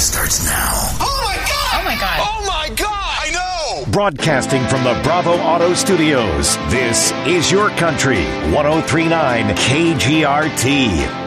starts now. Oh my God! Oh my God! Oh my God! I know! Broadcasting from the Bravo Auto Studios, this is Your Country, 103.9 KGRT.